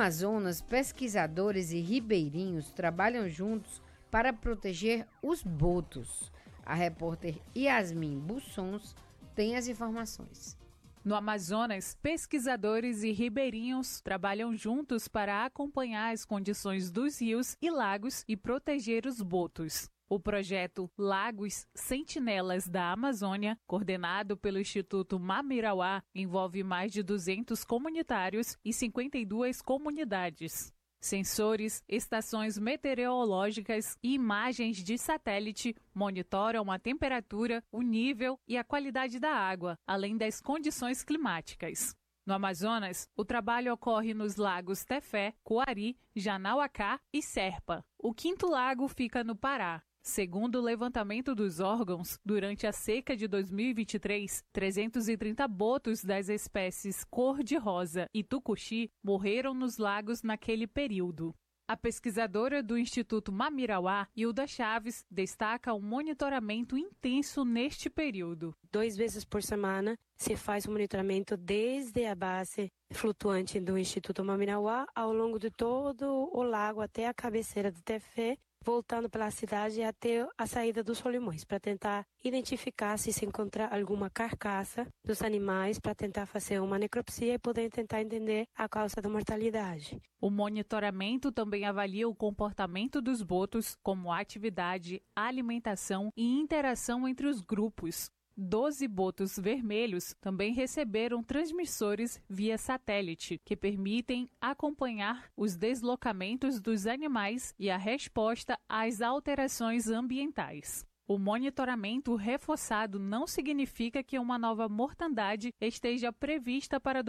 Amazonas, pesquisadores e ribeirinhos trabalham juntos para proteger os botos. A repórter Yasmin Bussons tem as informações. No Amazonas, pesquisadores e ribeirinhos trabalham juntos para acompanhar as condições dos rios e lagos e proteger os botos. O projeto Lagos Sentinelas da Amazônia, coordenado pelo Instituto Mamirauá, envolve mais de 200 comunitários e 52 comunidades. Sensores, estações meteorológicas e imagens de satélite monitoram a temperatura, o nível e a qualidade da água, além das condições climáticas. No Amazonas, o trabalho ocorre nos lagos Tefé, Coari, Janauacá e Serpa. O quinto lago fica no Pará. Segundo o levantamento dos órgãos, durante a seca de 2023, 330 botos das espécies cor-de-rosa e tucuxi morreram nos lagos naquele período. A pesquisadora do Instituto Mamirauá, Hilda Chaves, destaca o monitoramento intenso neste período. 2 vezes por semana se faz o monitoramento desde a base flutuante do Instituto Mamirauá ao longo de todo o lago até a cabeceira do Tefé, voltando pela cidade até a saída dos Solimões, para tentar identificar se encontrar alguma carcaça dos animais, para tentar fazer uma necropsia e poder tentar entender a causa da mortalidade. O monitoramento também avalia o comportamento dos botos, como atividade, alimentação e interação entre os grupos. 12 botos vermelhos também receberam transmissores via satélite, que permitem acompanhar os deslocamentos dos animais e a resposta às alterações ambientais. O monitoramento reforçado não significa que uma nova mortandade esteja prevista para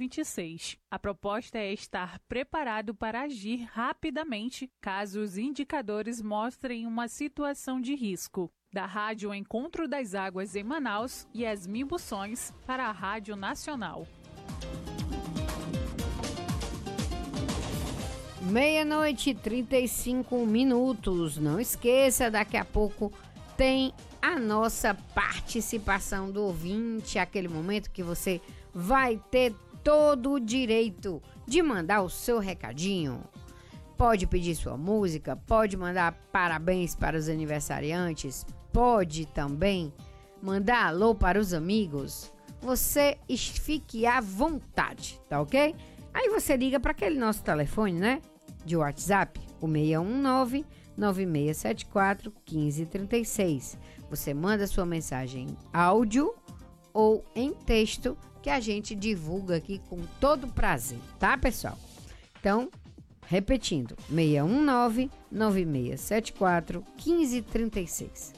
2026. A proposta é estar preparado para agir rapidamente caso os indicadores mostrem uma situação de risco. Da Rádio Encontro das Águas em Manaus, Yasmin Bussons para a Rádio Nacional. 00:35. Não esqueça, daqui a pouco tem a nossa participação do ouvinte, aquele momento que você vai ter todo o direito de mandar o seu recadinho. Pode pedir sua música, pode mandar parabéns para os aniversariantes, pode também mandar alô para os amigos. Você fique à vontade, tá ok? Aí você liga para aquele nosso telefone, né? De WhatsApp, o 619-9674-1536. Você manda sua mensagem áudio ou em texto que a gente divulga aqui com todo prazer, tá, pessoal? Então, repetindo, 619-9674-1536.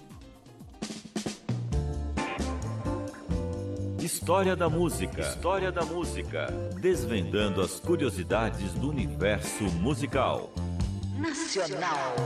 História da música. História da música. Desvendando as curiosidades do universo musical. Nacional.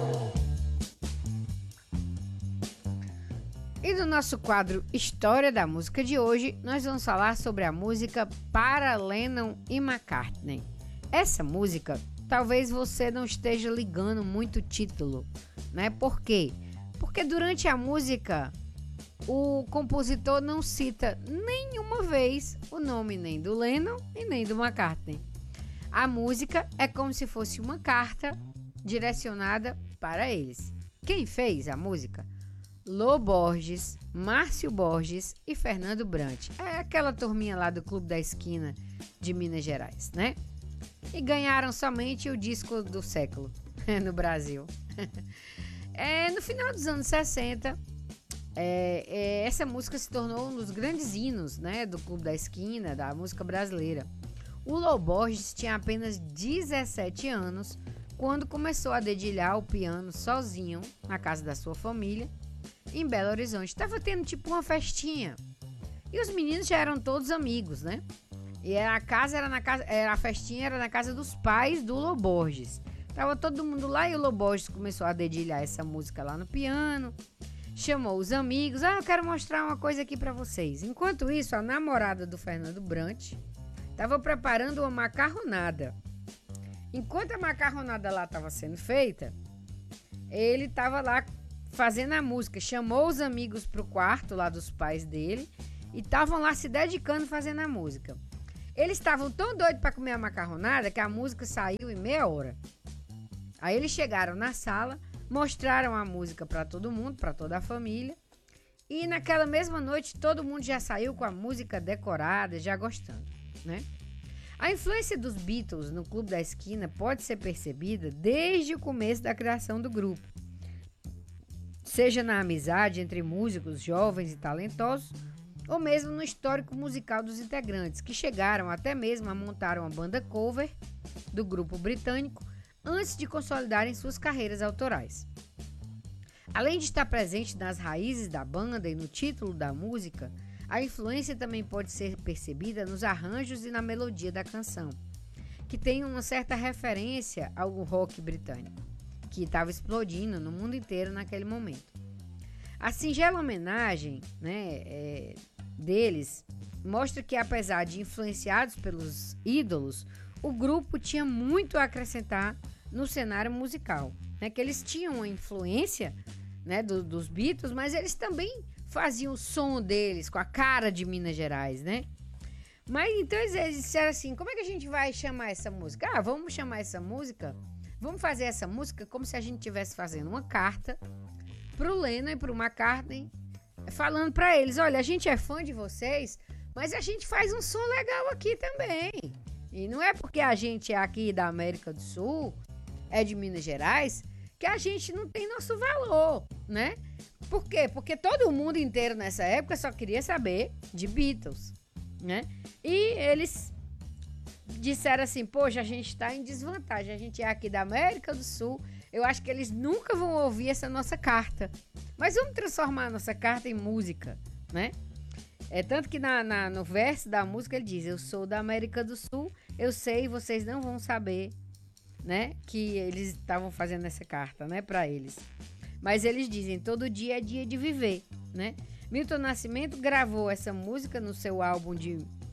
E no nosso quadro História da Música de hoje, nós vamos falar sobre a música Para Lennon e McCartney. Essa música, talvez você não esteja ligando muito o título, né? Por quê? Porque durante a música, o compositor não cita nenhuma vez o nome nem do Lennon e nem do McCartney. A música é como se fosse uma carta direcionada para eles. Quem fez a música? Lô Borges, Márcio Borges e Fernando Brant. É aquela turminha lá do Clube da Esquina de Minas Gerais, né? E ganharam somente o disco do século no Brasil. No final dos anos 60, essa música se tornou um dos grandes hinos, né, do Clube da Esquina, da música brasileira. O Lô Borges tinha apenas 17 anos quando começou a dedilhar o piano sozinho na casa da sua família, em Belo Horizonte. Estava tendo tipo uma festinha. E os meninos já eram todos amigos, né? E a festinha era na casa dos pais do Lô Borges. Tava todo mundo lá e o Lô Borges começou a dedilhar essa música lá no piano. Chamou os amigos. Eu quero mostrar uma coisa aqui pra vocês. Enquanto isso, a namorada do Fernando Brant tava preparando uma macarronada. Enquanto a macarronada lá tava sendo feita, ele tava lá fazendo a música. Chamou os amigos pro quarto lá dos pais dele e estavam lá se dedicando fazendo a música. Eles estavam tão doidos para comer a macarronada que a música saiu em meia hora. Aí eles chegaram na sala, mostraram a música para todo mundo, para toda a família. E naquela mesma noite todo mundo já saiu com a música decorada, já gostando, né? A influência dos Beatles no Clube da Esquina pode ser percebida desde o começo da criação do grupo. Seja na amizade entre músicos jovens e talentosos, ou mesmo no histórico musical dos integrantes, que chegaram até mesmo a montar uma banda cover do grupo britânico antes de consolidarem suas carreiras autorais. Além de estar presente nas raízes da banda e no título da música, a influência também pode ser percebida nos arranjos e na melodia da canção, que tem uma certa referência ao rock britânico, que estava explodindo no mundo inteiro naquele momento. A singela homenagem, deles mostra que, apesar de influenciados pelos ídolos, o grupo tinha muito a acrescentar no cenário musical, né? Que eles tinham uma influência, né, dos Beatles, mas eles também faziam o som deles com a cara de Minas Gerais, né? Mas então eles disseram assim: como é que a gente vai chamar essa música? Vamos chamar essa música, vamos fazer essa música como se a gente estivesse fazendo uma carta pro Lennon e pro McCartney, falando para eles: olha, a gente é fã de vocês, mas a gente faz um som legal aqui também. E não é porque a gente é aqui da América do Sul, é de Minas Gerais, que a gente não tem nosso valor, né? Por quê? Porque todo mundo inteiro nessa época só queria saber de Beatles, né? E eles disseram assim: poxa, a gente tá em desvantagem, a gente é aqui da América do Sul, eu acho que eles nunca vão ouvir essa nossa carta, mas vamos transformar a nossa carta em música, né? É tanto que no verso da música ele diz: eu sou da América do Sul, eu sei, vocês não vão saber, né, que eles estavam fazendo essa carta, né, para eles. Mas eles dizem: todo dia é dia de viver, né? Milton Nascimento gravou essa música no seu álbum de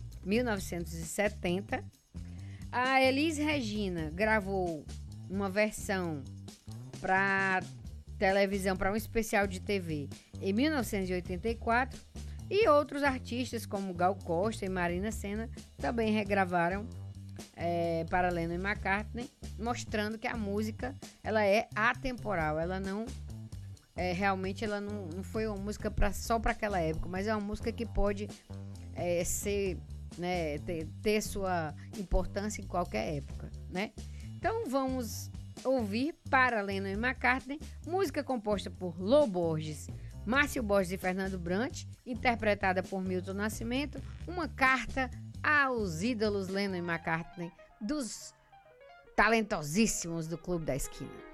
1970. A Elis Regina gravou uma versão para televisão, para um especial de TV, em 1984. E outros artistas como Gal Costa e Marina Sena também regravaram para Lennon e McCartney, mostrando que a música ela é atemporal, ela não realmente ela não foi uma música só para aquela época, mas é uma música que pode ser, né, ter sua importância em qualquer época, né? Então vamos ouvir Para Lennon e McCartney, música composta por Lô Borges, Márcio Borges e Fernando Brant, interpretada por Milton Nascimento, uma carta aos ídolos Lennon e McCartney, dos talentosíssimos do Clube da Esquina.